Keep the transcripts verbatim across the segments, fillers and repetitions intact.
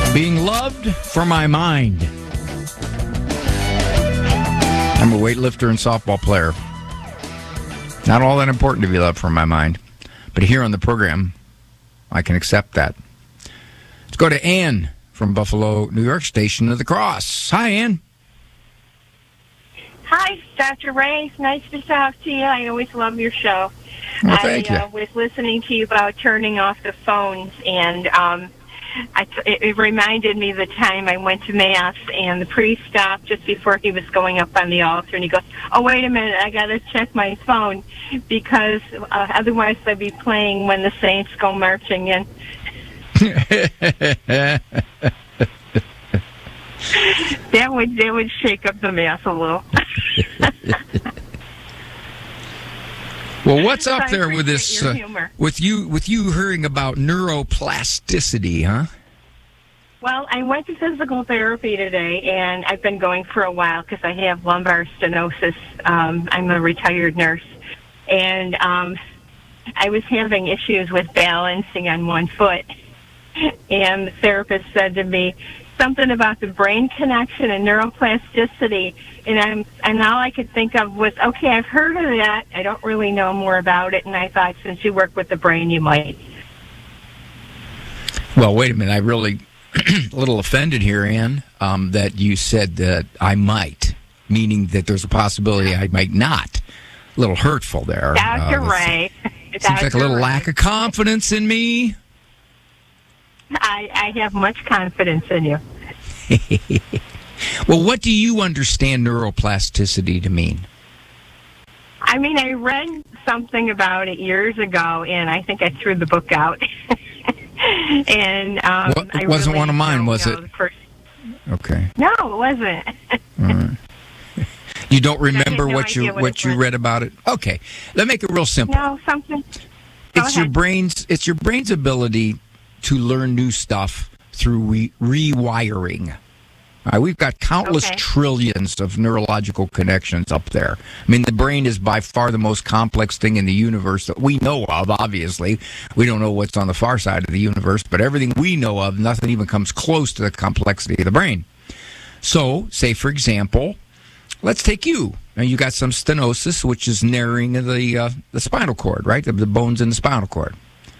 Being loved for my mind. I'm a weightlifter and softball player. Not all that important to be loved for my mind. But here on the program, I can accept that. Let's go to Ann from Buffalo, New York, Station of the Cross. Hi, Ann. Hi, Doctor Ray. It's nice to talk to you. I always love your show. Well, thank I you. uh, was listening to you about turning off the phones, and um, I t- it, it reminded me of the time I went to Mass, and the priest stopped just before he was going up on the altar, and he goes, oh, wait a minute, I got to check my phone, because uh, otherwise I'd be playing When the Saints Go Marching In. That would that would shake up the Mass a little. Well, what's up I there with appreciate this? your Uh, humor. with you, with you hearing about neuroplasticity, huh? Well, I went to physical therapy today, and I've been going for a while because I have lumbar stenosis. Um, I'm a retired nurse, and um, I was having issues with balancing on one foot. And the therapist said to me something about the brain connection and neuroplasticity, and I'm and all I could think of was, okay, I've heard of that. I don't really know more about it, and I thought since you work with the brain, you might. Well, wait a minute. I really a little offended here, Ann, um, that you said that I might, meaning that there's a possibility I might not. A little hurtful there. Doctor Uh, Ray. Seems like a Doctor little Ray. lack of confidence in me. I, I have much confidence in you. Well, what do you understand neuroplasticity to mean? I mean, I read something about it years ago, and I think I threw the book out. and um, Well, it I wasn't really one of mine, don't was know it? the first- Okay. No, it wasn't. All right. You don't remember no what you idea what, what it you was. read about it? Okay. Let's make it real simple. No, something. Go It's your ahead. brain's it's your brain's ability to learn new stuff through re- rewiring. All right, we've got countless Okay. trillions of neurological connections up there. I mean, the brain is by far the most complex thing in the universe that we know of, obviously. We don't know what's on the far side of the universe, but everything we know of, nothing even comes close to the complexity of the brain. So, say, for example, let's take you. Now, you got some stenosis, which is narrowing of the, uh, the spinal cord, right? The, the bones in the spinal cord.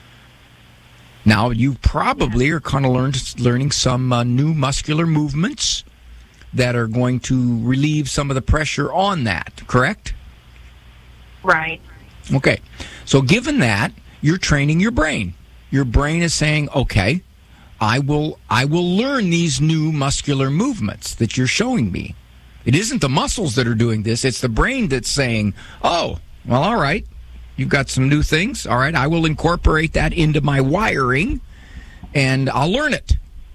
Now, you probably are kind of learned, learning some uh, new muscular movements that are going to relieve some of the pressure on that, correct? Right. Okay. So given that, you're training your brain. Your brain is saying, okay, I will I will learn these new muscular movements that you're showing me. It isn't the muscles that are doing this. It's the brain that's saying, oh, well, all right. You've got some new things. All right, I will incorporate that into my wiring, and I'll learn it.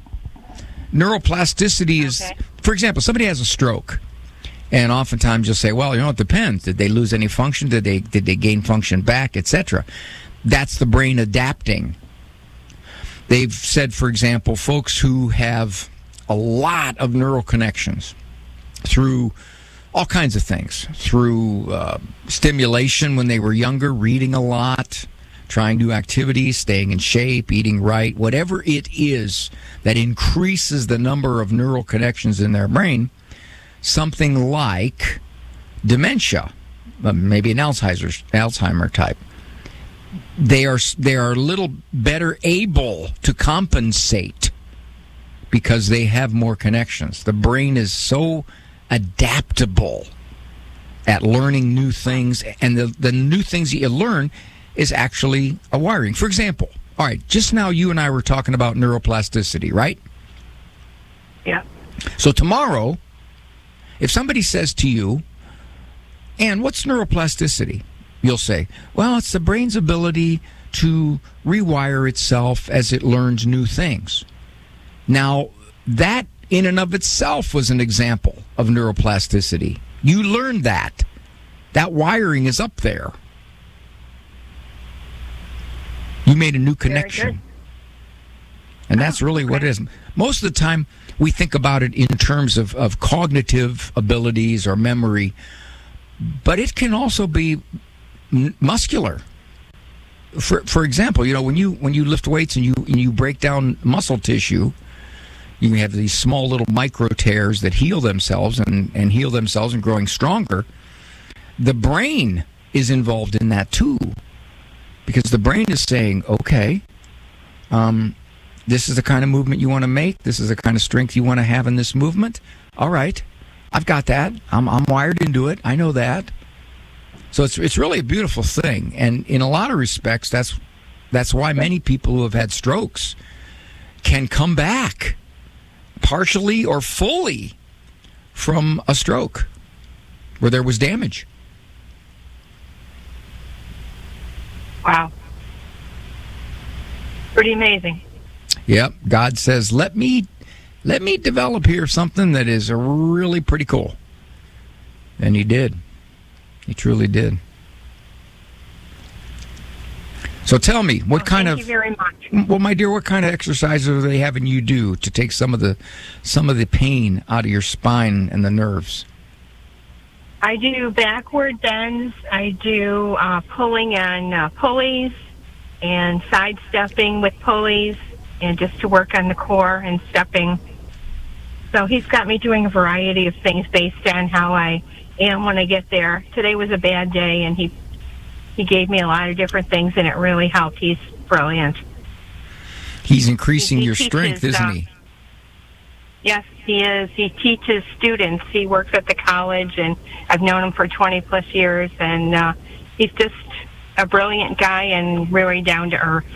Neuroplasticity is, Okay. for example, somebody has a stroke, and oftentimes you'll say, well, you know, it depends. Did they lose any function? Did they did they gain function back, et cetera? That's the brain adapting. They've said, for example, folks who have a lot of neural connections through all kinds of things, through uh, stimulation when they were younger, reading a lot, trying new activities, staying in shape, eating right, whatever it is that increases the number of neural connections in their brain, something like dementia, uh, maybe an Alzheimer's Alzheimer type. They are they are a little better able to compensate because they have more connections. The brain is so adaptable at learning new things, and the, the new things that you learn is actually a wiring. For example, all right, just now you and I were talking about neuroplasticity, right? Yeah. So tomorrow, if somebody says to you, Ann, what's neuroplasticity? You'll say, well, it's the brain's ability to rewire itself as it learns new things. Now, that in and of itself was an example of neuroplasticity. You learned that. That wiring is up there. You made a new connection. good. And that's really what it is. Most of the time, we think about it in terms of, of cognitive abilities or memory, but it can also be m- muscular. For for example, you know, when you when you lift weights and you and you break down muscle tissue, You have these small little micro tears that heal themselves and, and heal themselves and growing stronger. The brain is involved in that too, because the brain is saying, okay, um, this is the kind of movement you want to make. This is the kind of strength you want to have in this movement. All right, I've got that. I'm, I'm wired into it. I know that. So it's it's really a beautiful thing, and in a lot of respects, that's that's why many people who have had strokes can come back, partially or fully, from a stroke where there was damage. Wow. Pretty amazing. Yep. God says, let me let me develop here something that is really pretty cool. And he did. He truly did. So tell me, what well, kind thank of you very much. Well, my dear, what kind of exercises are they having you do to take some of the some of the pain out of your spine and the nerves? I do backward bends. I do uh, pulling on uh, pulleys and sidestepping with pulleys, and just to work on the core and stepping. So he's got me doing a variety of things based on how I am when I get there. Today was a bad day, and he he gave me a lot of different things, and it really helped. He's brilliant. He's increasing He- he your teaches, strength, isn't uh, he? Yes, he is. He teaches students. He works at the college, and I've known him for twenty plus years, and uh, he's just a brilliant guy and really down to earth.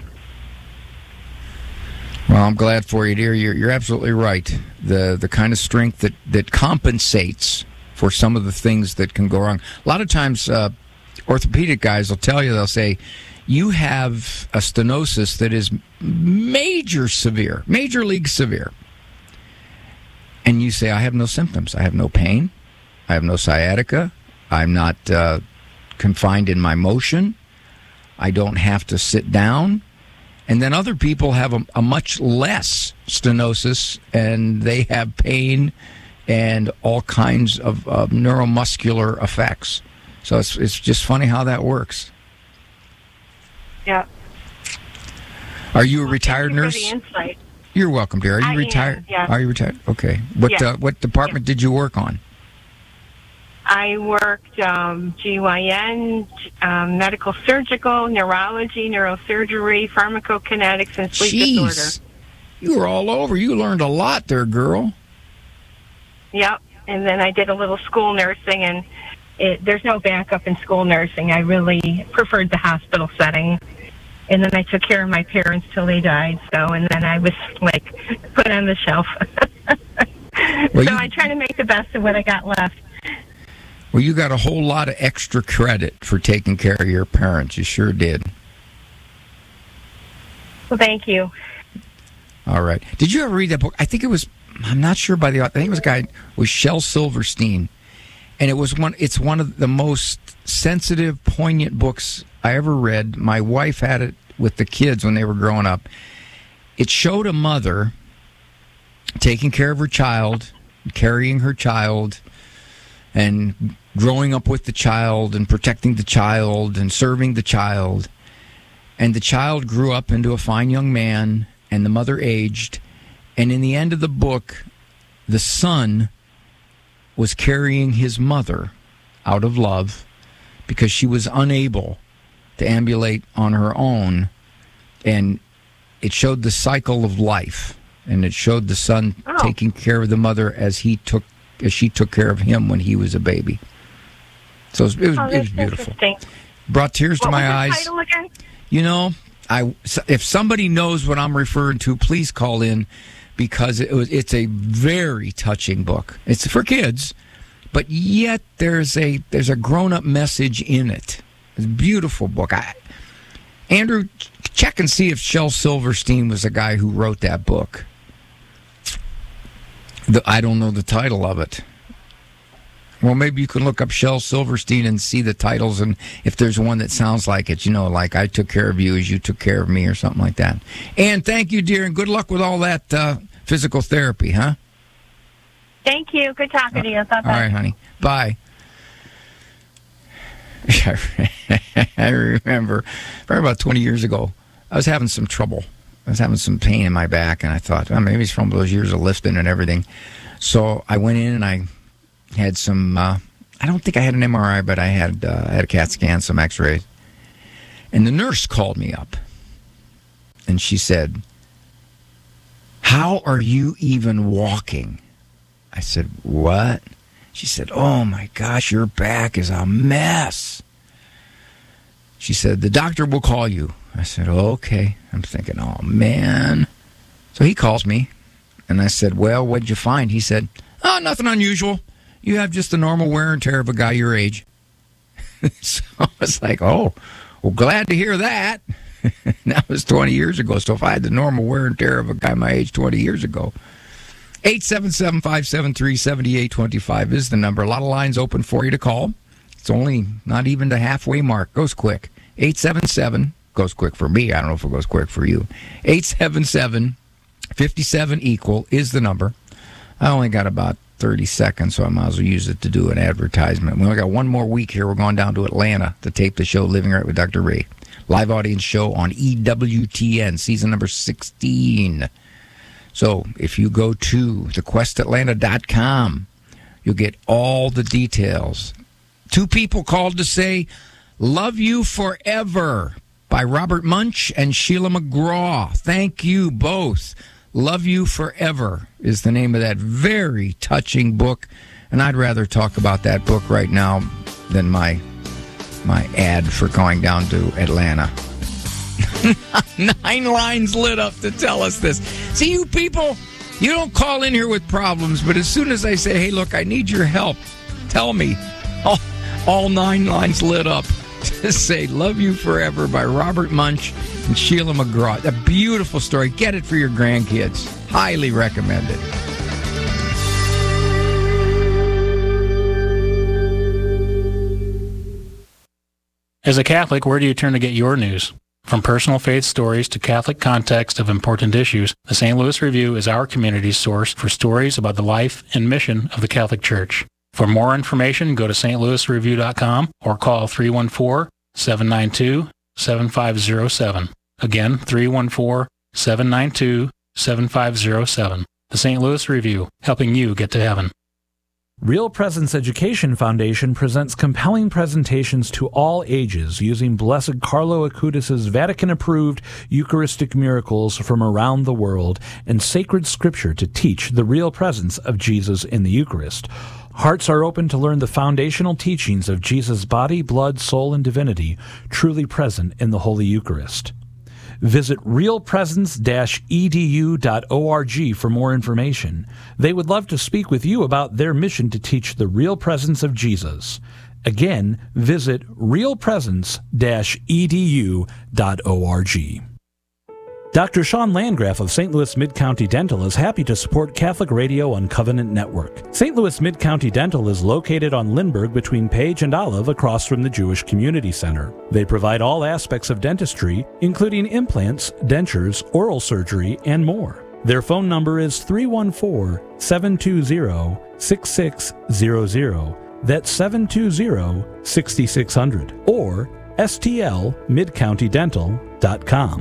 Well, I'm glad for you, dear. You're, you're absolutely right. The the kind of strength that, that compensates for some of the things that can go wrong. A lot of times, uh, orthopedic guys will tell you, they'll say, you have a stenosis that is major severe, major league severe. And you say, I have no symptoms. I have no pain. I have no sciatica. I'm not uh, confined in my motion. I don't have to sit down. And then other people have a, a much less stenosis, and they have pain and all kinds of, of neuromuscular effects. So it's it's just funny how that works. Yeah. Are you a Well, retired thank you nurse? For the insight. You're welcome, dear. Are you I am, retired? yeah. Are you retired? Okay. What Yeah. uh, what department did you work on? I worked um, G Y N, um, medical surgical, neurology, neurosurgery, pharmacokinetics, and sleep disorder. Jeez. You were all over. You learned a lot there, girl. Yep. And then I did a little school nursing, and it, there's no backup in school nursing. I really preferred the hospital setting. And then I took care of my parents till they died. So, and then I was like put on the shelf. Well, so you- I try to make the best of what I got left. Well, you got a whole lot of extra credit for taking care of your parents. You sure did. Well, thank you. All right. Did you ever read that book? I think it was, I'm not sure by the author. I think it was a guy, it was Shel Silverstein. And it was one, it's one of the most sensitive, poignant books I ever read. My wife had it with the kids when they were growing up. It showed a mother taking care of her child, carrying her child, and growing up with the child and protecting the child and serving the child. And the child grew up into a fine young man, and the mother aged. And in the end of the book, the son was carrying his mother out of love because she was unable to ambulate on her own. And it showed the cycle of life. And it showed the son Oh. taking care of the mother as he took as she took care of him when he was a baby. So it was, it was, Oh, it that's was beautiful. interesting. Brought tears to What my was the eyes. title again? You know, I if somebody knows what I'm referring to, please call in, because it was it's a very touching book. It's for kids, but yet there's a there's a grown-up message in it. It's a beautiful book. I, Andrew, check and see if Shel Silverstein was the guy who wrote that book. The, I don't know the title of it. Well, maybe you can look up Shel Silverstein and see the titles, and if there's one that sounds like it, you know, like I took care of you as you took care of me or something like that. And thank you, dear, and good luck with all that uh, physical therapy, huh? Thank you. Good talking to you. Bye-bye. All right, honey. Bye. I remember, probably about twenty years ago, I was having some trouble. I was having some pain in my back, and I thought, well, maybe it's from those years of lifting and everything. So I went in and I had some, uh, I don't think I had an M R I, but I had, uh, I had a CAT scan, some x-rays. And the nurse called me up, and she said, how are you even walking? I said, what? She said, oh, my gosh, your back is a mess. She said, the doctor will call you. I said, oh, okay. I'm thinking, oh, man. So he calls me, and I said, well, what'd you find? He said, oh, nothing unusual. You have just the normal wear and tear of a guy your age. So I was like, oh, well, glad to hear that. That was twenty years ago. So if I had the normal wear and tear of a guy my age twenty years ago. eight seven seven, five seven three, seven eight two five is the number. A lot of lines open for you to call. It's only not even the halfway mark. Goes quick. eight seven seven, goes quick for me. I don't know if it goes quick for you. eight seven seven, five seven, equal is the number. I only got about thirty seconds, so I might as well use it to do an advertisement. We only got one more week here. We're going down to Atlanta to tape the show Living Right with Doctor Ray. Live audience show on E W T N, season number sixteen. So if you go to the quest atlanta dot com, you'll get all the details. Two people called to say, Love You Forever by Robert Munch and Sheila McGraw. Thank you both. Love You Forever is the name of that very touching book. And I'd rather talk about that book right now than my my ad for going down to Atlanta. Nine lines lit up to tell us this. See, you people, you don't call in here with problems, but as soon as I say, hey, look, I need your help, tell me. All, all nine lines lit up to say Love You Forever by Robert Munch and Sheila McGraw. A beautiful story. Get it for your grandkids. Highly recommended. As a Catholic, where do you turn to get your news? From personal faith stories to Catholic context of important issues, the Saint Louis Review is our community's source for stories about the life and mission of the Catholic Church. For more information, go to s t louis review dot com or call three one four, seven nine two, seven five zero seven. Again, three one four, seven nine two, seven five zero seven. The Saint Louis Review, helping you get to heaven. Real Presence Education Foundation presents compelling presentations to all ages using Blessed Carlo Acutis' Vatican-approved Eucharistic miracles from around the world and sacred scripture to teach the real presence of Jesus in the Eucharist. Hearts are open to learn the foundational teachings of Jesus' body, blood, soul, and divinity, truly present in the Holy Eucharist. Visit real presence dash e d u dot org for more information. They would love to speak with you about their mission to teach the real presence of Jesus. Again, visit real presence dash e d u dot org. Doctor Sean Landgraf of Saint Louis Mid-County Dental is happy to support Catholic Radio on Covenant Network. Saint Louis Mid-County Dental is located on Lindbergh between Page and Olive across from the Jewish Community Center. They provide all aspects of dentistry, including implants, dentures, oral surgery, and more. Their phone number is three one four, seven two zero, six six zero zero. That's seven two zero, six six zero zero. Or s t l mid county dental dot com.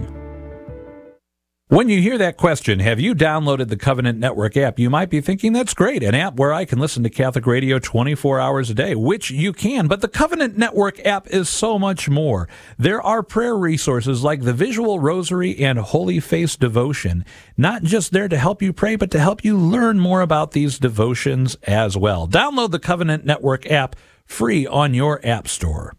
When you hear that question, have you downloaded the Covenant Network app? You might be thinking, that's great, an app where I can listen to Catholic radio twenty-four hours a day, which you can, but the Covenant Network app is so much more. There are prayer resources like the Visual Rosary and Holy Face Devotion, not just there to help you pray, but to help you learn more about these devotions as well. Download the Covenant Network app free on your app store.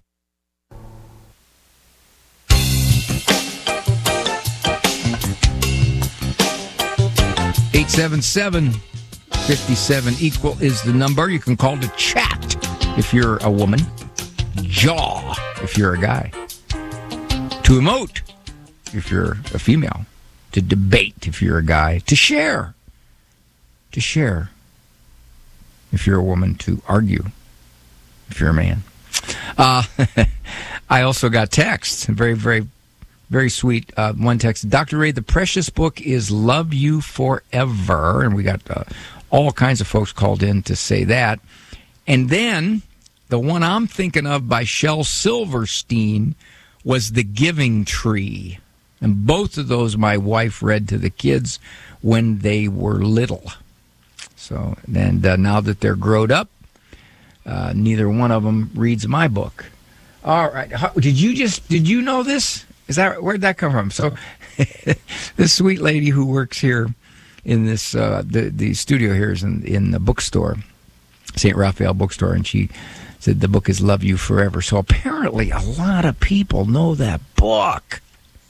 eight seven seven, five seven, equal is the number. You can call to chat if you're a woman, jaw if you're a guy, to emote if you're a female, to debate if you're a guy, to share, to share if you're a woman, to argue if you're a man. Uh, I also got texts, very, very Very sweet. Uh, one text. Doctor Ray, the precious book is Love You Forever. And we got uh, all kinds of folks called in to say that. And then the one I'm thinking of by Shel Silverstein was The Giving Tree. And both of those my wife read to the kids when they were little. So, and uh, now that they're grown up, uh, neither one of them reads my book. All right. How, did you just, did you know this? Is that, where'd that come from? So, this sweet lady who works here in this, uh, the, the studio here is in, in the bookstore, Saint Raphael Bookstore, and she said the book is Love You Forever. So apparently a lot of people know that book.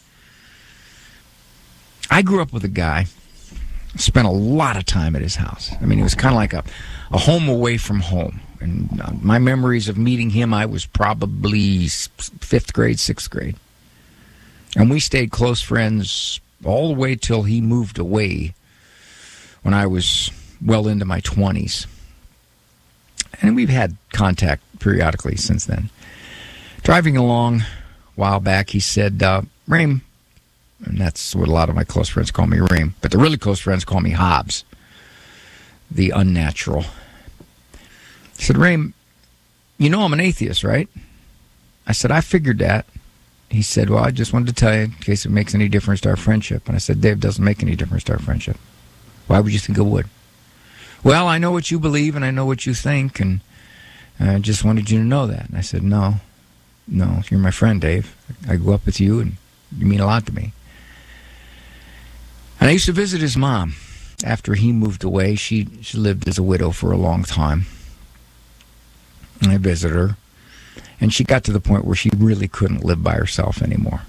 I grew up with a guy, spent a lot of time at his house. I mean, it was kind of like a, a home away from home. And uh, my memories of meeting him, I was probably fifth grade, sixth grade. And we stayed close friends all the way till he moved away when I was well into my twenties. And we've had contact periodically since then. Driving along a while back, he said, uh, Raym, and that's what a lot of my close friends call me, Raym, but the really close friends call me Hobbs, the unnatural. He said, Raym, you know I'm an atheist, right? I said, I figured that. He said, well, I just wanted to tell you in case it makes any difference to our friendship. And I said, Dave, it doesn't make any difference to our friendship. Why would you think it would? Well, I know what you believe and I know what you think, and I just wanted you to know that. And I said, no, no, you're my friend, Dave. I grew up with you, and you mean a lot to me. And I used to visit his mom after he moved away. She, she lived as a widow for a long time. And I visited her, and she got to the point where she really couldn't live by herself anymore.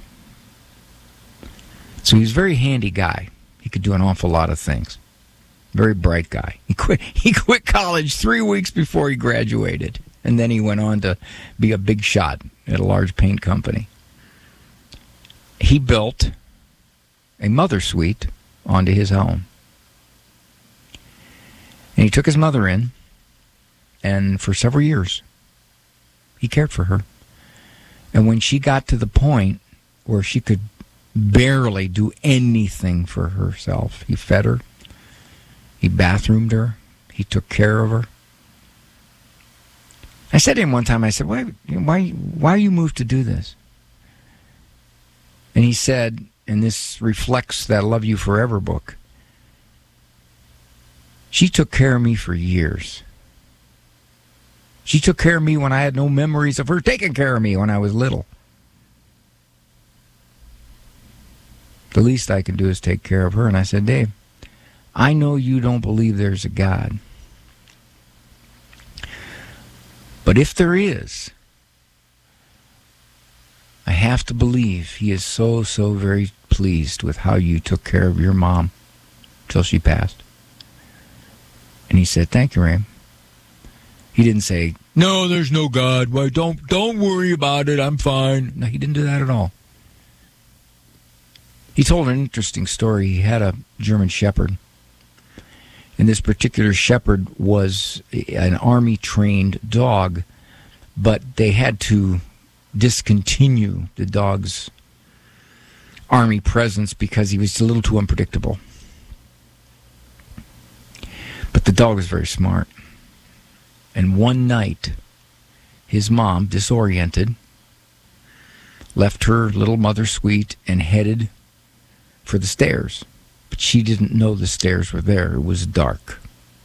So he was a very handy guy. He could do an awful lot of things. Very bright guy. He quit he quit college three weeks before he graduated. And then he went on to be a big shot at a large paint company. He built a mother suite onto his home. And he took his mother in, and for several years, he cared for her. And when she got to the point where she could barely do anything for herself, he fed her. He bathroomed her. He took care of her. I said to him one time, I said, why, why, why you moved to do this? And he said, and this reflects that Love You Forever book, she took care of me for years. She took care of me when I had no memories of her taking care of me when I was little. The least I can do is take care of her. And I said, Dave, I know you don't believe there's a God. But if there is, I have to believe he is so, so very pleased with how you took care of your mom till she passed. And he said, thank you, Raym. He didn't say, no, there's no God. Why, don't, don't worry about it. I'm fine. No, he didn't do that at all. He told an interesting story. He had a German Shepherd. And this particular shepherd was an army-trained dog, but they had to discontinue the dog's army presence because he was a little too unpredictable. But the dog was very smart. And one night, his mom, disoriented, left her little mother suite and headed for the stairs. But she didn't know the stairs were there. It was dark.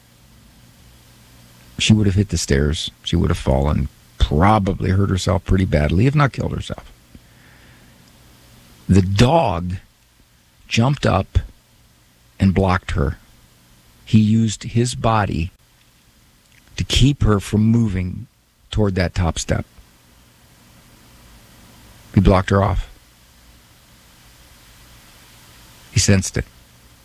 She would have hit the stairs. She would have fallen, probably hurt herself pretty badly, if not killed herself. The dog jumped up and blocked her. He used his body to keep her from moving toward that top step. He blocked her off. He sensed it.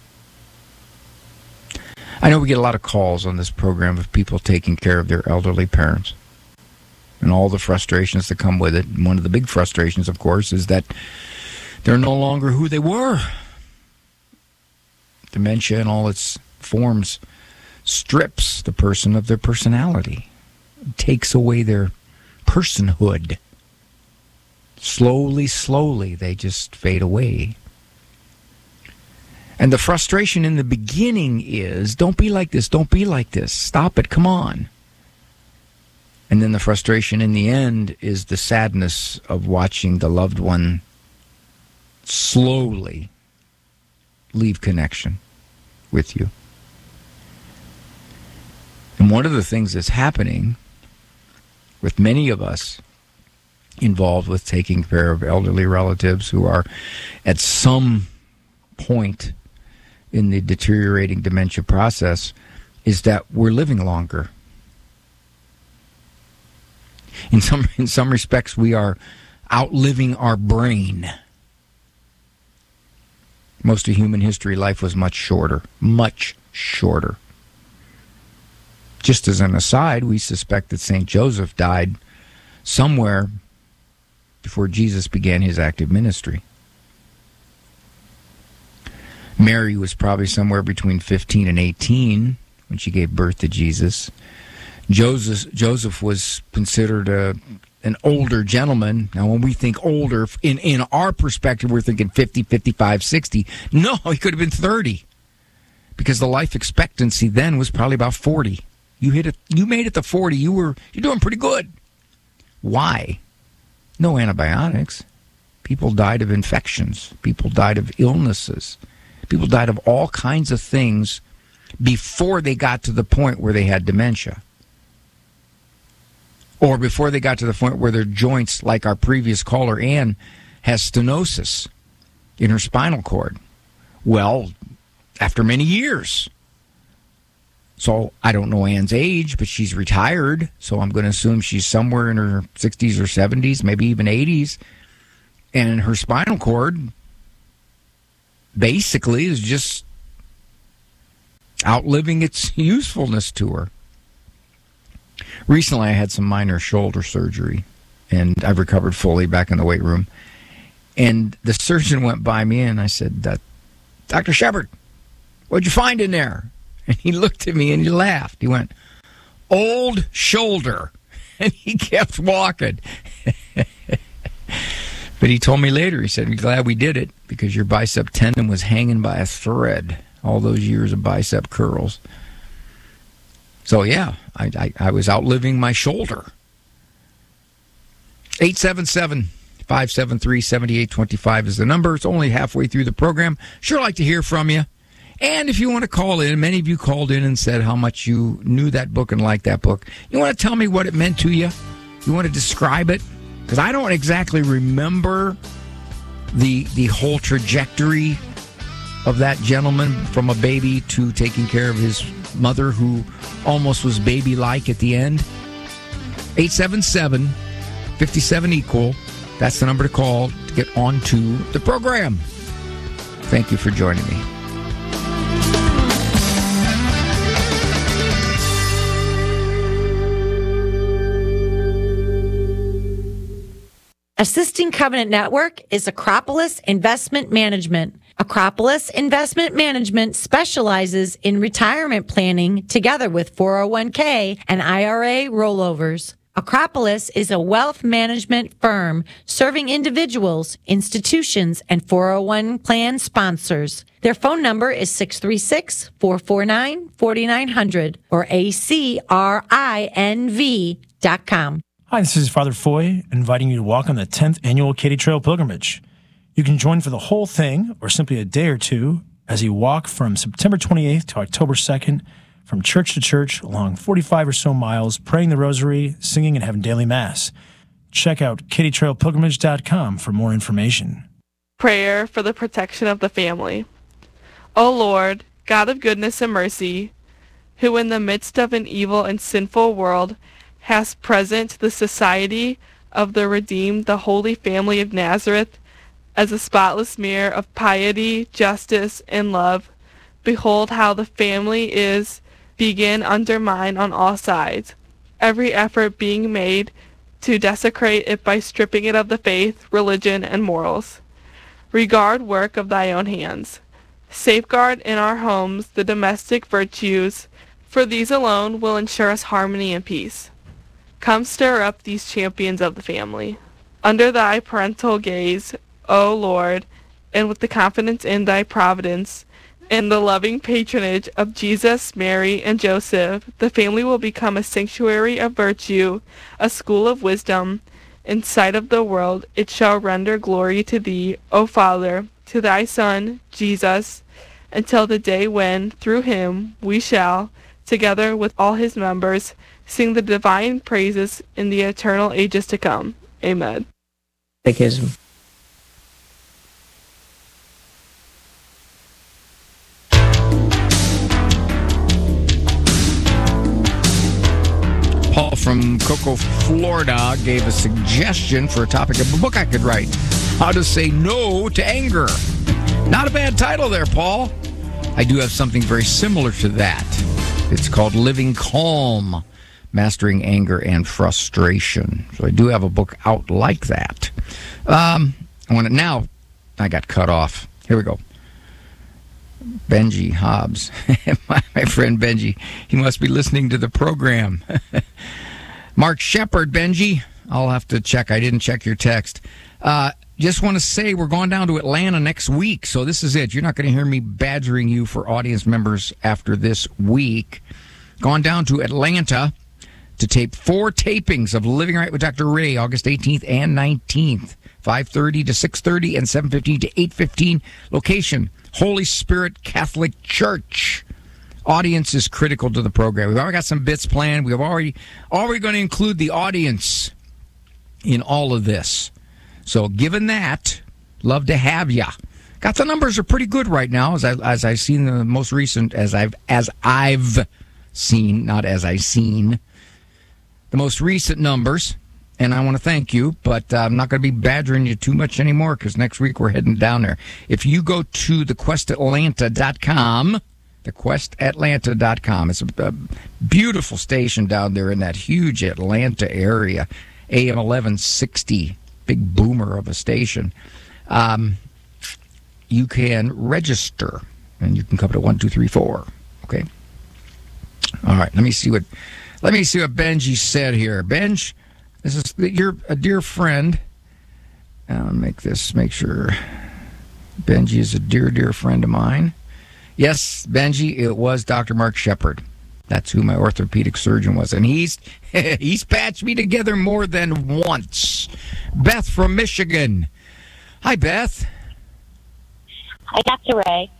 I know we get a lot of calls on this program of people taking care of their elderly parents and all the frustrations that come with it. And one of the big frustrations, of course, is that they're no longer who they were. Dementia in all its forms strips the person of their personality, takes away their personhood. Slowly, slowly, they just fade away. And the frustration in the beginning is, don't be like this, don't be like this, stop it, come on. And then the frustration in the end is the sadness of watching the loved one slowly leave connection with you. And one of the things that's happening with many of us involved with taking care of elderly relatives who are at some point in the deteriorating dementia process is that we're living longer. In some in some respects, we are outliving our brain. Most of human history, life was much shorter, much shorter. Just as an aside, we suspect that Saint Joseph died somewhere before Jesus began his active ministry. Mary was probably somewhere between fifteen and eighteen when she gave birth to Jesus. Joseph, Joseph was considered a, an older gentleman. Now, when we think older, in, in our perspective, we're thinking fifty, fifty-five, sixty. No, he could have been thirty, because the life expectancy then was probably about forty. You hit it. You made it to forty. You were you're doing pretty good. Why? No antibiotics. People died of infections. People died of illnesses. People died of all kinds of things before they got to the point where they had dementia, or before they got to the point where their joints, like our previous caller Ann, has stenosis in her spinal cord. Well, after many years. So I don't know Ann's age, but she's retired, so I'm going to assume she's somewhere in her sixties or seventies, maybe even eighties. And her spinal cord basically is just outliving its usefulness to her. Recently, I had some minor shoulder surgery, and I've recovered fully back in the weight room. And the surgeon went by me, and I said, Doctor Shepard, what'd you find in there? And he looked at me and he laughed. He went, old shoulder. And he kept walking. But he told me later, he said, I'm glad we did it, because your bicep tendon was hanging by a thread all those years of bicep curls. So, yeah, I, I, I was outliving my shoulder. eight seven seven, five seven three, seven eight two five is the number. It's only halfway through the program. Sure like to hear from you. And if you want to call in, many of you called in and said how much you knew that book and liked that book. You want to tell me what it meant to you? You want to describe it? Because I don't exactly remember the the whole trajectory of that gentleman from a baby to taking care of his mother, who almost was baby-like at the end. eight seven seven, five seven, equal. That's the number to call to get onto the program. Thank you for joining me. Assisting Covenant Network is Acropolis Investment Management. Acropolis Investment Management specializes in retirement planning together with four oh one k and I R A rollovers. Acropolis is a wealth management firm serving individuals, institutions, and four oh one plan sponsors. Their phone number is six three six, four four nine, four nine zero zero or A C R I N V dot com. Hi, this is Father Foy, inviting you to walk on the tenth Annual Katy Trail Pilgrimage. You can join for the whole thing, or simply a day or two, as you walk from September twenty-eighth to October second, from church to church, along forty-five or so miles, praying the rosary, singing, and having daily mass. Check out katy trail pilgrimage dot com for more information. Prayer for the protection of the family. O Lord, God of goodness and mercy, who in the midst of an evil and sinful world has present the society of the redeemed, the Holy Family of Nazareth, as a spotless mirror of piety, justice, and love, behold how the family is being undermined on all sides, every effort being made to desecrate it by stripping it of the faith, religion, and morals. Regard work of thy own hands. Safeguard in our homes the domestic virtues, for these alone will ensure us harmony and peace. Come stir up these champions of the family. Under thy parental gaze, O Lord, and with the confidence in thy providence, and the loving patronage of Jesus, Mary, and Joseph, the family will become a sanctuary of virtue, a school of wisdom, in sight of the world, it shall render glory to thee, O Father, to thy Son, Jesus, until the day when, through him, we shall, together with all his members, sing the divine praises in the eternal ages to come. Amen. Catechism. Paul from Cocoa, Florida gave a suggestion for a topic of a book I could write. How to Say No to Anger. Not a bad title there, Paul. I do have something very similar to that. It's called Living Calm, Mastering Anger and Frustration. So I do have a book out like that. Um, I want to, now I got cut off. Here we go. Benji Hobbs, my, my friend Benji, he must be listening to the program. Mark Shepard, Benji, I'll have to check. I didn't check your text. Uh, just want to say we're going down to Atlanta next week, so this is it. You're not going to hear me badgering you for audience members after this week. Gone down to Atlanta to tape four tapings of Living Right with Doctor Ray, August eighteenth and nineteenth, five thirty to six thirty and seven fifteen to eight fifteen. Location, Holy Spirit Catholic Church. Audience is critical to the program. We've already got some bits planned. We've already already going to include the audience in all of this. So given that, love to have ya. Got the numbers are pretty good right now, as I as I've seen the most recent as I've as I've seen, not as I've seen the most recent numbers. And I want to thank you, but uh, I'm not going to be badgering you too much anymore because next week we're heading down there. If you go to the quest atlanta dot com, the quest atlanta dot com, it's a, a beautiful station down there in that huge Atlanta area, A M eleven sixty, big boomer of a station. Um, you can register, and you can come to one two three four. Okay. All right. Let me see what. Let me see what Benji said here. Benj. This is you're a dear friend. I'll make this make sure. Benji is a dear, dear friend of mine. Yes, Benji, it was Doctor Mark Shepard. That's who my orthopedic surgeon was, and he's he's patched me together more than once. Beth from Michigan. Hi, Beth. Hi, Doctor Ray.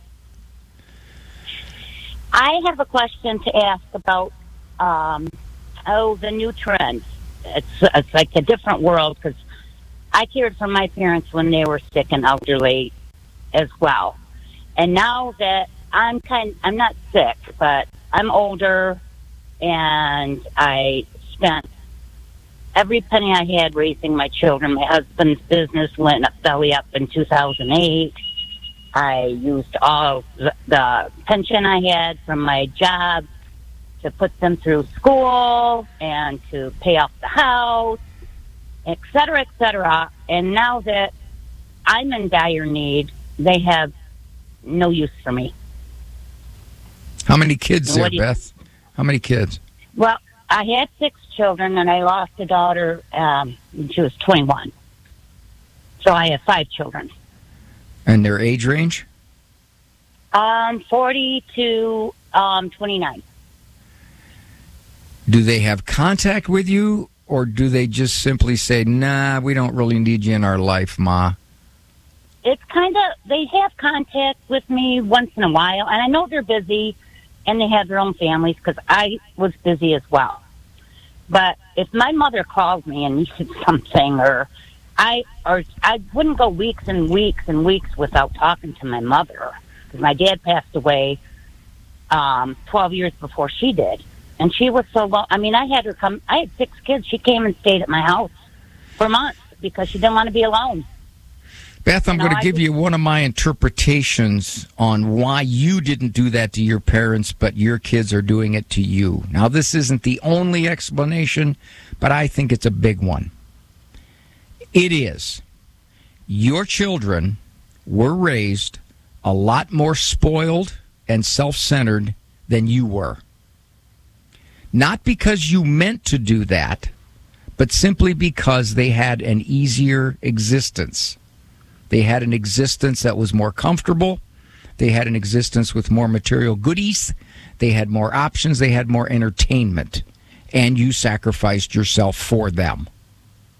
I have a question to ask about um, oh the new trends. It's, it's like a different world because I cared for my parents when they were sick and elderly as well. And now that I'm kind, I'm not sick, but I'm older and I spent every penny I had raising my children. My husband's business went belly up in two thousand eight. I used all the, the pension I had from my job to put them through school and to pay off the house, et cetera, et cetera. And now that I'm in dire need, they have no use for me. How many kids there, you, Beth? How many kids? Well, I had six children, and I lost a daughter um, when she was twenty-one. So I have five children. And their age range? Um, forty to um, twenty-nine. Do they have contact with you, or do they just simply say, nah, we don't really need you in our life, Ma? It's kind of, they have contact with me once in a while, and I know they're busy, and they have their own families, because I was busy as well. But if my mother called me and needed something, or I or I wouldn't go weeks and weeks and weeks without talking to my mother, because my dad passed away um, twelve years before she did. And she was so low. I mean, I had her come. I had six kids. She came and stayed at my house for months because she didn't want to be alone. Beth, I'm you know, going to give just, you one of my interpretations on why you didn't do that to your parents, but your kids are doing it to you. Now, this isn't the only explanation, but I think it's a big one. It is. Your children were raised a lot more spoiled and self-centered than you were. Not because you meant to do that, but simply because they had an easier existence. They had an existence that was more comfortable. They had an existence with more material goodies. They had more options. They had more entertainment. And you sacrificed yourself for them.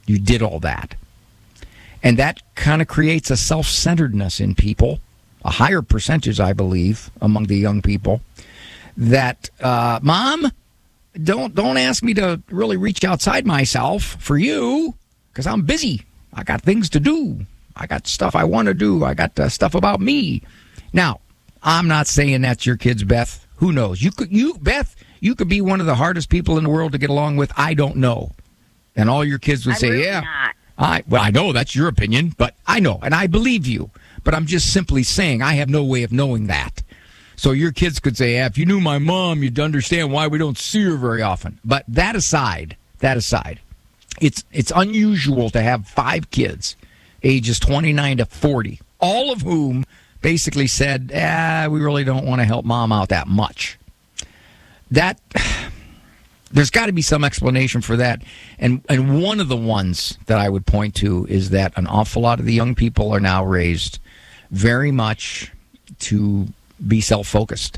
You did all that. And that kind of creates a self-centeredness in people, a higher percentage, I believe, among the young people, that, uh, Mom, don't don't ask me to really reach outside myself for you, because I'm busy. I got things to do. I got stuff I want to do. I got uh, stuff about me. Now, I'm not saying that's your kids, Beth. Who knows? You could, you, Beth, you could be one of the hardest people in the world to get along with. I don't know. And all your kids would I'm say, really yeah. not. I, well, I know that's your opinion, but I know, and I believe you. But I'm just simply saying I have no way of knowing that. So your kids could say, yeah, if you knew my mom, you'd understand why we don't see her very often. But that aside, that aside, it's it's unusual to have five kids, ages twenty-nine to forty, all of whom basically said, ah, we really don't want to help mom out that much. That... There's got to be some explanation for that. And and one of the ones that I would point to is that an awful lot of the young people are now raised very much to be self-focused.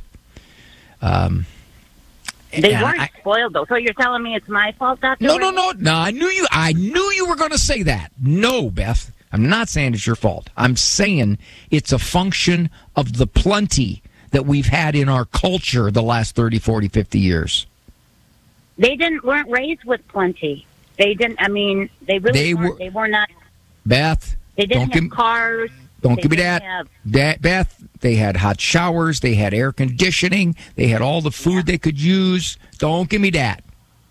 Um, They weren't I, spoiled, though. So you're telling me it's my fault, Doctor No, no, no. No, I knew you I knew you were going to say that. No, Beth. I'm not saying it's your fault. I'm saying it's a function of the plenty that we've had in our culture the last thirty, forty, fifty years. They didn't weren't raised with plenty. They didn't. I mean, they really They weren't. were- They were not. Beth, They didn't don't have give, cars. don't They give me didn't that. have- that. Beth, they had hot showers. They had air conditioning. They had all the food Yeah. they could use. Don't give me that.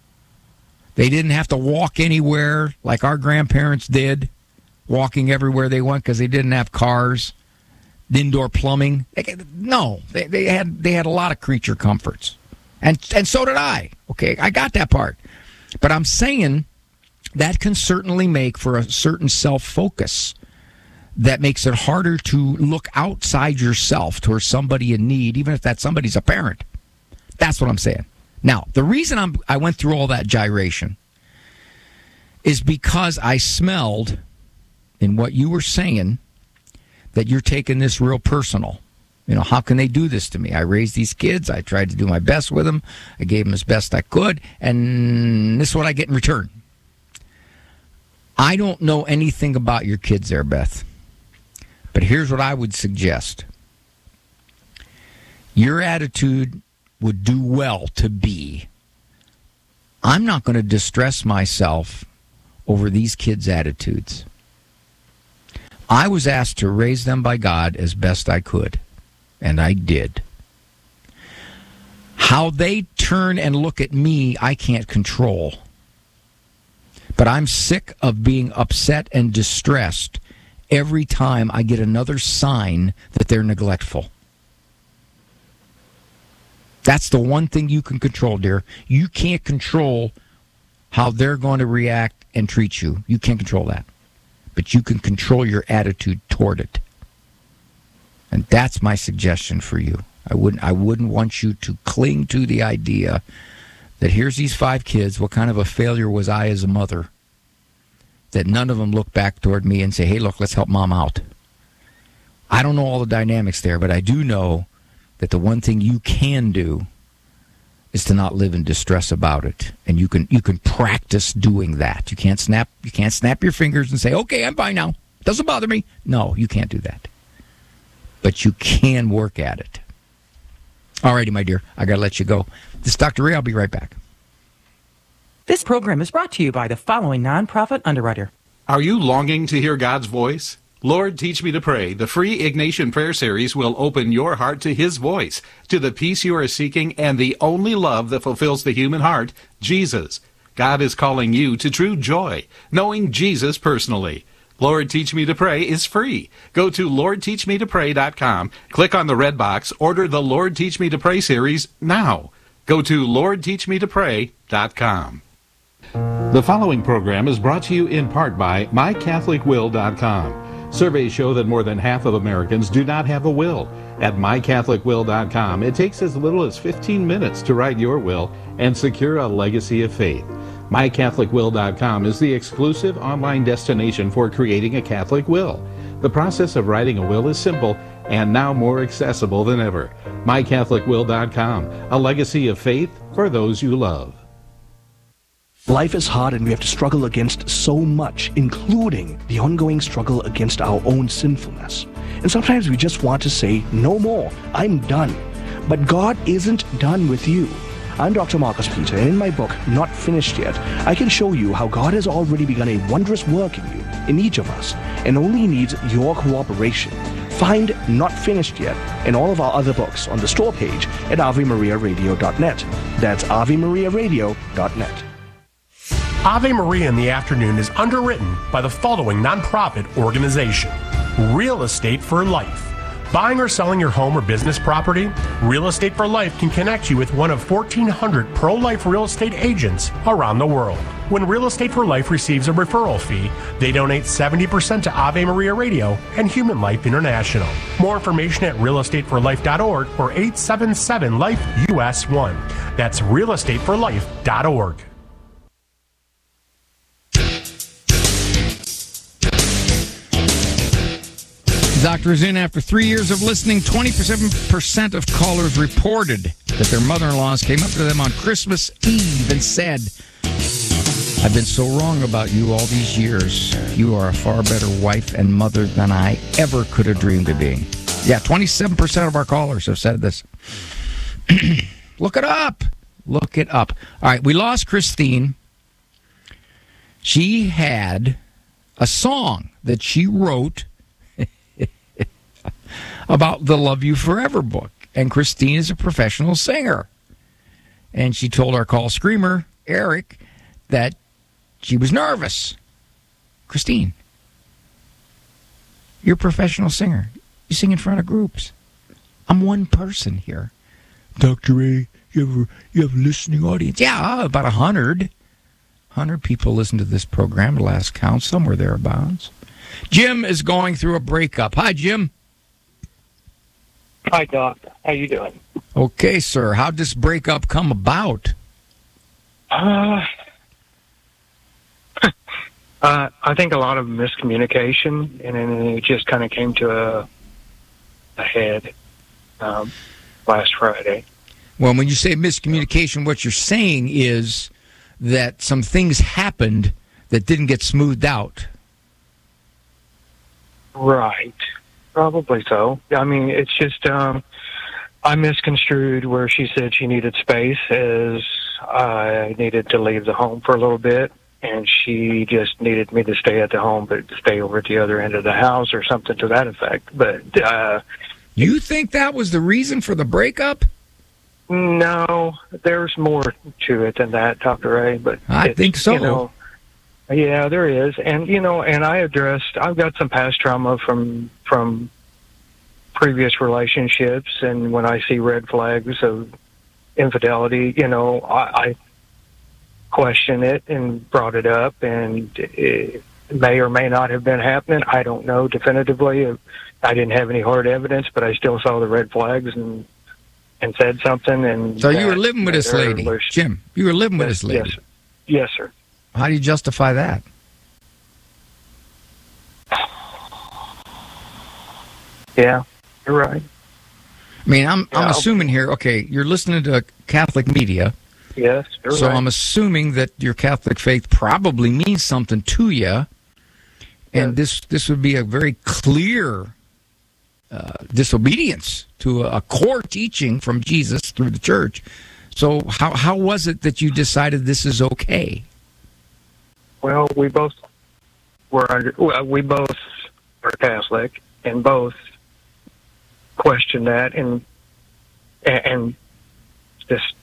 They didn't have to walk anywhere like our grandparents did, walking everywhere they went because they didn't have cars, indoor plumbing. They, no, they, they had they had a lot of creature comforts. And and so did I. Okay, I got that part. But I'm saying that can certainly make for a certain self-focus that makes it harder to look outside yourself towards somebody in need, even if that somebody's a parent. That's what I'm saying. Now, the reason I'm, I went through all that gyration is because I smelled in what you were saying that you're taking this real personal. You know, how can they do this to me? I raised these kids. I tried to do my best with them. I gave them as best I could. And this is what I get in return. I don't know anything about your kids there, Beth. But here's what I would suggest. Your attitude would do well to be, I'm not going to distress myself over these kids' attitudes. I was asked to raise them by God as best I could. And I did. How they turn and look at me, I can't control. But I'm sick of being upset and distressed every time I get another sign that they're neglectful. That's the one thing you can control, dear. You can't control how they're going to react and treat you. You can't control that. But you can control your attitude toward it. And that's my suggestion for you. I wouldn't I wouldn't want you to cling to the idea that here's these five kids, what kind of a failure was I as a mother? That none of them look back toward me and say, hey, look, let's help mom out. I don't know all the dynamics there, but I do know that the one thing you can do is to not live in distress about it. And you can you can practice doing that. You can't snap you can't snap your fingers and say, okay, I'm fine now. Doesn't bother me. No, you can't do that. But you can work at it. All righty, my dear. I got to let you go. This is Doctor Ray. I'll be right back. This program is brought to you by the following nonprofit underwriter. Are you longing to hear God's voice? Lord, Teach Me to Pray, the free Ignatian Prayer Series will open your heart to His voice, to the peace you are seeking, and the only love that fulfills the human heart, Jesus. God is calling you to true joy, knowing Jesus personally. Lord, Teach Me to Pray is free. Go to lord teach me to pray dot com, click on the red box, order the Lord Teach Me to Pray series now. Go to lord teach me to pray dot com. The following program is brought to you in part by my catholic will dot com. Surveys show that more than half of Americans do not have a will. At my catholic will dot com, it takes as little as fifteen minutes to write your will and secure a legacy of faith. my catholic will dot com is the exclusive online destination for creating a Catholic will. The process of writing a will is simple and now more accessible than ever. my catholic will dot com, a legacy of faith for those you love. Life is hard and we have to struggle against so much, including the ongoing struggle against our own sinfulness. And sometimes we just want to say, no more, I'm done. But God isn't done with you. I'm Doctor Marcus Peter, and in my book, Not Finished Yet, I can show you how God has already begun a wondrous work in you, in each of us, and only needs your cooperation. Find Not Finished Yet and all of our other books on the store page at ave maria radio dot net. That's ave maria radio dot net. Ave Maria in the Afternoon is underwritten by the following nonprofit organization: Real Estate for Life. Buying or selling your home or business property? Real Estate for Life can connect you with one of fourteen hundred pro-life real estate agents around the world. When Real Estate for Life receives a referral fee, they donate seventy percent to Ave Maria Radio and Human Life International. More information at real estate for life dot org or eight seven seven life U S one. That's real estate for life dot org. Doctor is in. After three years of listening, twenty-seven percent of callers reported that their mother-in-laws came up to them on Christmas Eve and said, I've been so wrong about you all these years. You are a far better wife and mother than I ever could have dreamed of being. Yeah, twenty-seven percent of our callers have said this. Look it up. Look it up. All right, we lost Christine. She had a song that she wrote about the Love You Forever book. And Christine is a professional singer. And she told our call screamer, Eric, that she was nervous. Christine, you're a professional singer. You sing in front of groups. I'm one person here. Doctor A, you have, you have a listening audience? Yeah, about a hundred. Hundred people listen to this program at last count, somewhere thereabouts. Jim is going through a breakup. Hi, Jim. Hi, Doc. How you doing? Okay, sir. How'd this breakup come about? Uh, uh, I think a lot of miscommunication, and then it just kind of came to a, a head um, last Friday. Well, when you say miscommunication, what you're saying is that some things happened that didn't get smoothed out. Right. Probably so. I mean, it's just um, I misconstrued where she said she needed space as I needed to leave the home for a little bit, and she just needed me to stay at the home, but to stay over at the other end of the house or something to that effect. But uh, you think that was the reason for the breakup? No, there's more to it than that, Doctor Ray. But I think so. You know, yeah, there is. And, you know, and I addressed, I've got some past trauma from, from previous relationships. And when I see red flags of infidelity, you know, I, I question it and brought it up, and it may or may not have been happening. I don't know definitively. I didn't have any hard evidence, but I still saw the red flags and, and said something. And so you were living with this lady, Jim. You were living with this lady. Yes, yes, sir. How do you justify that? Yeah, you're right. I mean, I'm yeah, I'm assuming here. Okay, you're listening to Catholic media. Yes, you're so right. I'm assuming that your Catholic faith probably means something to you, and yes. this this would be a very clear uh, disobedience to a, a core teaching from Jesus through the church. So how how was it that you decided this is okay? Well, we both were under, well, we both are Catholic, and both question that, and and just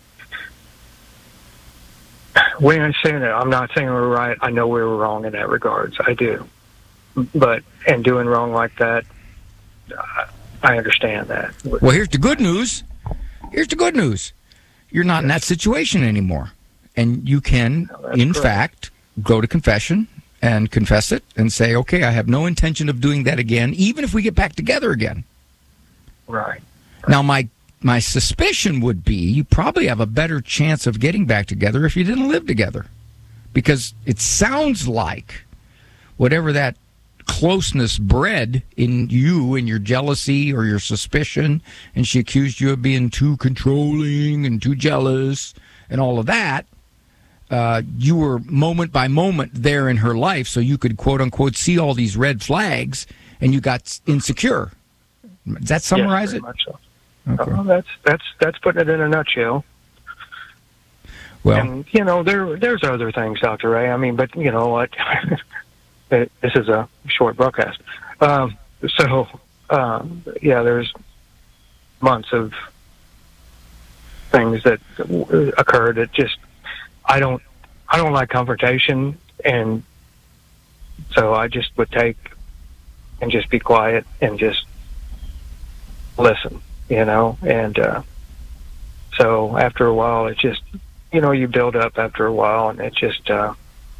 when I'm saying it, I'm not saying we're right. I know we were wrong in that regards. I do, but and doing wrong like that, I understand that. Well, here's the good news. Here's the good news. You're not in that situation anymore, and you can, no, in correct. fact, go to confession and confess it and say, okay, I have no intention of doing that again, even if we get back together again. Right. Now, my my suspicion would be you probably have a better chance of getting back together if you didn't live together, because it sounds like whatever that closeness bred in you and your jealousy or your suspicion, and she accused you of being too controlling and too jealous and all of that, uh, you were moment by moment there in her life, so you could quote unquote see all these red flags, and you got insecure. Does that summarize yes, it? Much so. Okay. Uh, that's that's that's putting it in a nutshell. Well, and you know, there there's other things, Doctor Ray. I mean, but you know what? This is a short broadcast. Um, so, um, yeah, there's months of things that w- occurred that just I don't I don't like confrontation, and so I just would take and just be quiet and just listen, you know. And uh, so after a while, it just you know you build up after a while, and it just. Uh,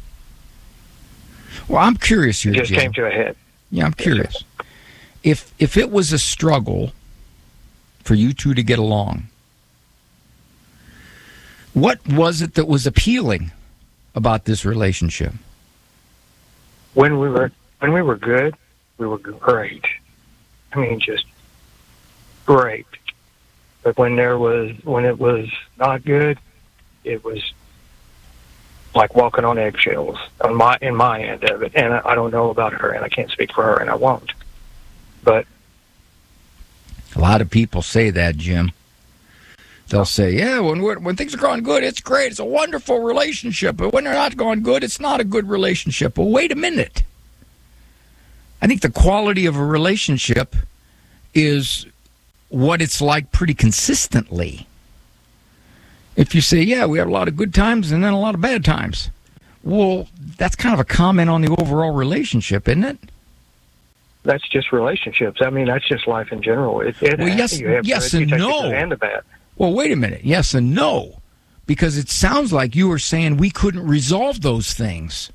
Well, I'm curious here, It just Jim. came to a head. Yeah, I'm curious. If if it was a struggle for you two to get along, what was it that was appealing about this relationship? When we were when we were good, we were great. I mean, just great. But when there was when it was not good, it was like walking on eggshells on my in my end of it. And I, I don't know about her, and I can't speak for her, and I won't. But A lot of people say that, Jim. They'll say, yeah, when we're, when things are going good, it's great. It's a wonderful relationship. But when they're not going good, it's not a good relationship. Well, wait a minute. I think the quality of a relationship is what it's like pretty consistently. If you say, yeah, we have a lot of good times and then a lot of bad times, well, that's kind of a comment on the overall relationship, isn't it? that's just relationships. I mean, that's just life in general. It, it, Well, yes, you have yes good, and you take the no. good and the bad. Well, wait a minute. Yes and no. Because it sounds like you were saying we couldn't resolve those things.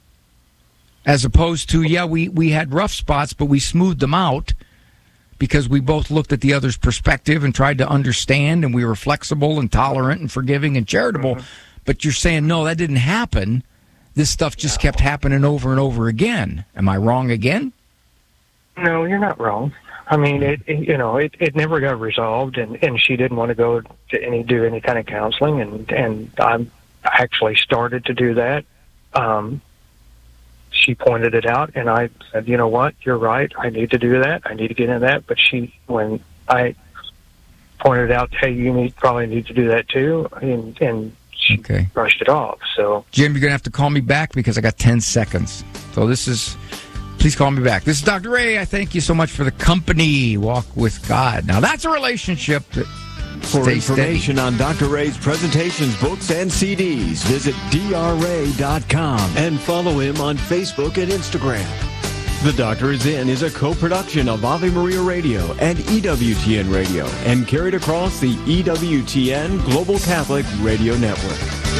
As opposed to, yeah, we, we had rough spots, but we smoothed them out because we both looked at the other's perspective and tried to understand, and we were flexible and tolerant and forgiving and charitable. Mm-hmm. But you're saying, no, that didn't happen. This stuff just no. kept happening over and over again. Am I wrong again? No, you're not wrong. I mean, it, it you know, it, it never got resolved, and, and she didn't want to go to any do any kind of counseling, and and I actually started to do that. Um, she pointed it out, and I said, you know what, you're right. I need to do that. I need to get into that. But she, when I pointed out, hey, you need probably need to do that too, and and she okay. brushed it off. So, Jim, you're gonna have to call me back because I got ten seconds. So this is. Please call me back. This is Doctor Ray. I thank you so much for the company. Walk with God. Now, that's a relationship that For stays information steady. on Doctor Ray's presentations, books, and C Ds, visit D R ray dot com and follow him on Facebook and Instagram. The Doctor Is In is a co-production of Ave Maria Radio and E W T N Radio and carried across the E W T N Global Catholic Radio Network.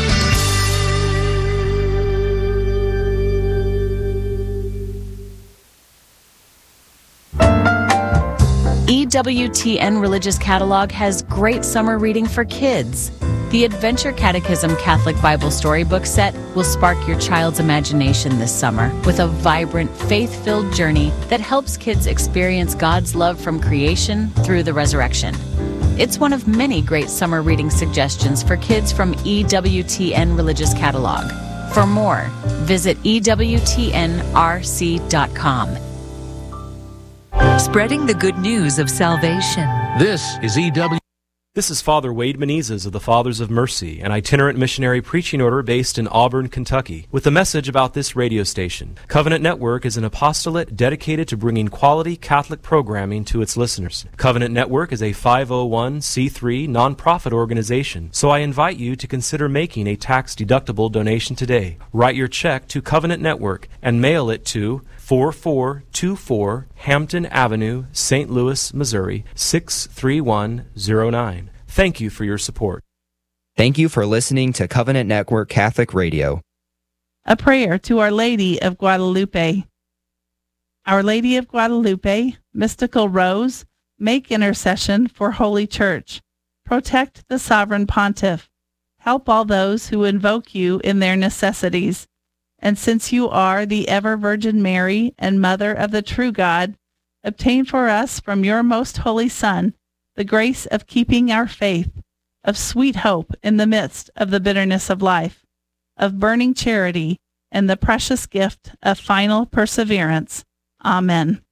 E W T N Religious Catalog has great summer reading for kids. The Adventure Catechism Catholic Bible Storybook Set will spark your child's imagination this summer with a vibrant, faith-filled journey that helps kids experience God's love from creation through the resurrection. It's one of many great summer reading suggestions for kids from E W T N Religious Catalog. For more, visit E W T N R C dot com. Spreading the good news of salvation. This is E W. This is Father Wade Menezes of the Fathers of Mercy, an itinerant missionary preaching order based in Auburn, Kentucky, with a message about this radio station. Covenant Network is an apostolate dedicated to bringing quality Catholic programming to its listeners. Covenant Network is a five oh one c three nonprofit organization, so I invite you to consider making a tax-deductible donation today. Write your check to Covenant Network and mail it to four four two four Hampton Avenue, Saint Louis, Missouri, six three one zero nine. Thank you for your support. Thank you for listening to Covenant Network Catholic Radio. A prayer to Our Lady of Guadalupe. Our Lady of Guadalupe, mystical rose, make intercession for Holy Church. Protect the sovereign pontiff. Help all those who invoke you in their necessities. And since you are the ever-Virgin Mary and Mother of the true God, obtain for us from your most holy Son the grace of keeping our faith, of sweet hope in the midst of the bitterness of life. of burning charity and the precious gift of final perseverance. Amen.